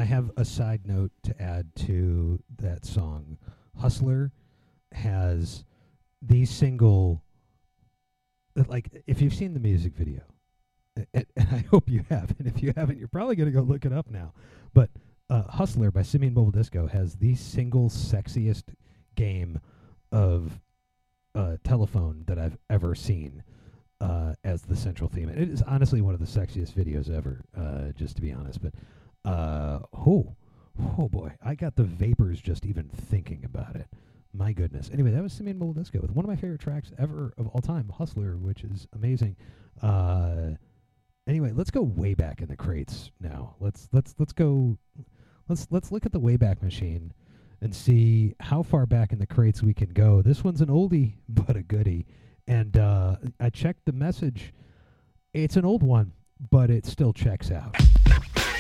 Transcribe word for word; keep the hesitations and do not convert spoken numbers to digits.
I have a side note to add to that song. Hustler has the single, like, if you've seen the music video, and, and I hope you have, and if you haven't, you're probably going to go look it up now. But uh, Hustler by Simeon Mobile Disco has the single sexiest game of uh, telephone that I've ever seen uh, as the central theme. It is honestly one of the sexiest videos ever, uh, just to be honest. But, uh, oh, oh boy, I got the vapors just even thinking about it. My goodness. Anyway, that was Simeon Mobile Disco with one of my favorite tracks ever of all time, Hustler, which is amazing. Uh, anyway, let's go way back in the crates now. Let's let's let's go. Let's let's look at the Wayback Machine and see how far back in the crates we can go. This one's an oldie but a goodie, and uh, I checked the message. It's an old one, but it still checks out.